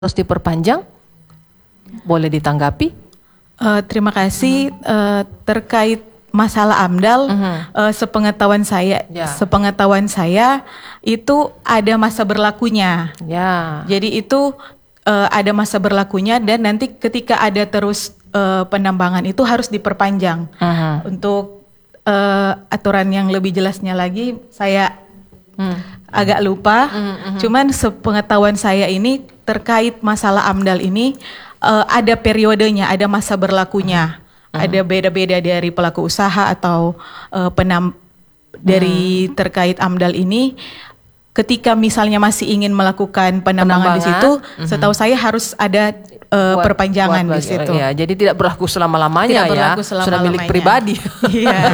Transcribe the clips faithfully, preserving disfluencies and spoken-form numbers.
harus diperpanjang? Boleh ditanggapi? Uh, terima kasih. Uh, terkait masalah AMDAL, uh-huh. uh, sepengetahuan saya, ya. sepengetahuan saya itu ada masa berlakunya. Ya. Jadi itu uh, ada masa berlakunya dan nanti ketika ada terus uh, penambangan itu harus diperpanjang. Uh-huh. Untuk uh, aturan yang lebih jelasnya lagi, saya hmm. agak lupa. Uh-huh. Cuman sepengetahuan saya ini terkait masalah AMDAL ini uh, ada periodenya, ada masa berlakunya. Uh-huh. Ada beda-beda dari pelaku usaha atau uh, penam dari uh-huh. terkait AMDAL ini. Ketika misalnya masih ingin melakukan penambangan, penambangan di situ, uh-huh. setahu saya harus ada uh, buat, perpanjangan buat, di situ. Ya, jadi tidak berlaku selama-lamanya ya, selama sudah milik pribadi. Iya.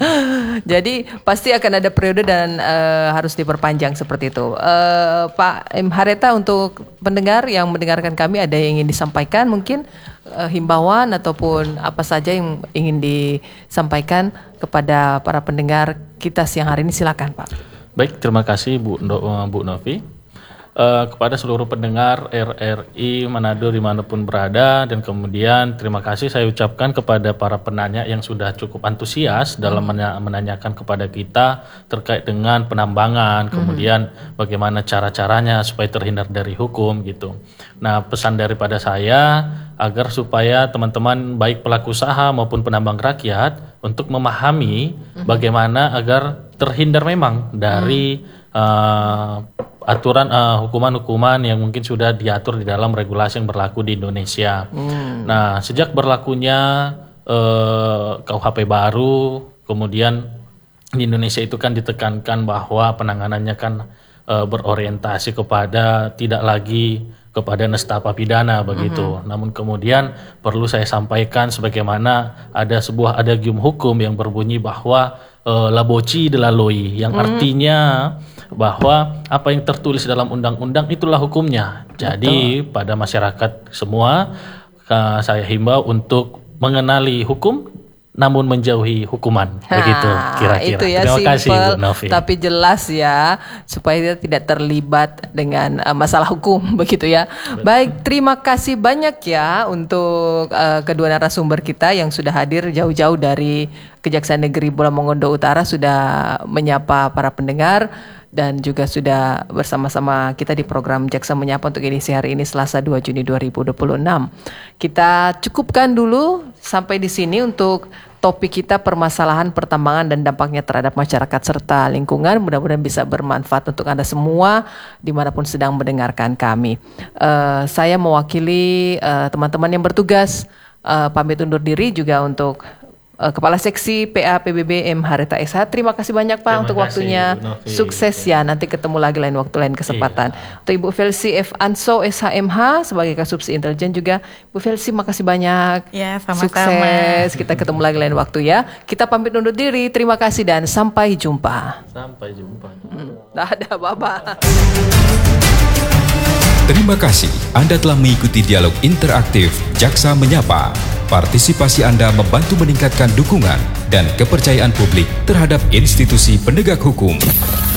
Jadi pasti akan ada periode dan uh, harus diperpanjang seperti itu. Uh, Pak M. Hareta, untuk pendengar yang mendengarkan kami, ada yang ingin disampaikan mungkin uh, himbauan ataupun apa saja yang ingin disampaikan kepada para pendengar kita siang hari ini, silakan Pak. Baik, terima kasih Bu, Bu Novi. Uh, kepada seluruh pendengar R R I Manado dimanapun berada, dan kemudian terima kasih saya ucapkan kepada para penanya yang sudah cukup antusias dalam hmm. menanyakan kepada kita terkait dengan penambangan, kemudian hmm. bagaimana cara-caranya supaya terhindar dari hukum gitu. Nah, pesan daripada saya agar supaya teman-teman baik pelaku usaha maupun penambang rakyat untuk memahami hmm. bagaimana agar terhindar memang dari hmm. uh, aturan uh, hukuman-hukuman yang mungkin sudah diatur di dalam regulasi yang berlaku di Indonesia. Hmm. Nah, sejak berlakunya uh, K U H P baru, kemudian di Indonesia itu kan ditekankan bahwa penanganannya kan uh, berorientasi kepada tidak lagi kepada nestapa pidana begitu. Hmm. Namun kemudian perlu saya sampaikan sebagaimana ada sebuah adagium hukum yang berbunyi bahwa uh, la boci de la loi, yang hmm. artinya bahwa apa yang tertulis dalam undang-undang itulah hukumnya. Jadi betul. Pada masyarakat semua uh, saya himbau untuk mengenali hukum namun menjauhi hukuman. Ha, begitu kira-kira. Itu ya, terima simple, kasih Bu Novi. Tapi jelas ya, supaya dia tidak terlibat dengan uh, masalah hukum begitu ya. Betul. Baik, terima kasih banyak ya untuk uh, kedua narasumber kita yang sudah hadir jauh-jauh dari Kejaksaan Negeri Bola Mongondo Utara, sudah menyapa para pendengar dan juga sudah bersama-sama kita di program Jaksa Menyapa untuk edisi hari ini Selasa dua Juni dua ribu dua puluh enam. Kita cukupkan dulu sampai di sini untuk topik kita, permasalahan pertambangan dan dampaknya terhadap masyarakat serta lingkungan. Mudah-mudahan bisa bermanfaat untuk Anda semua dimanapun sedang mendengarkan kami. Uh, saya mewakili uh, teman-teman yang bertugas uh, pamit undur diri juga untuk Kepala Seksi P A P B B M. Hareta S H. Terima kasih banyak Pak Terima untuk kasih, waktunya. Sukses ya. Nanti ketemu lagi lain waktu, lain kesempatan. Iya. Untuk Ibu Felsi F. Anso S H M H sebagai Kasubsi Intelijen juga. Bu Felsi, makasih banyak. Ya, sama-sama. Sukses. Kita ketemu lagi lain waktu ya. Kita pamit undur diri. Terima kasih dan sampai jumpa. Sampai jumpa. Hmm. Dadah, bye-bye. Terima kasih Anda telah mengikuti dialog interaktif Jaksa Menyapa. Partisipasi Anda membantu meningkatkan dukungan dan kepercayaan publik terhadap institusi penegak hukum.